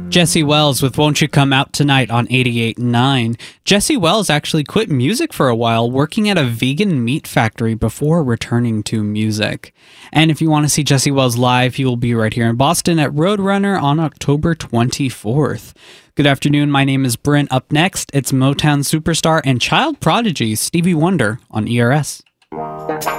Jesse Wells with Won't You Come Out Tonight on 88.9. Jesse Wells actually quit music for a while, working at a vegan meat factory before returning to music. And if you want to see Jesse Wells live, he will be right here in Boston at Roadrunner on October 24th. Good afternoon, my name is Brent. Up next, it's Motown superstar and child prodigy Stevie Wonder on ERS.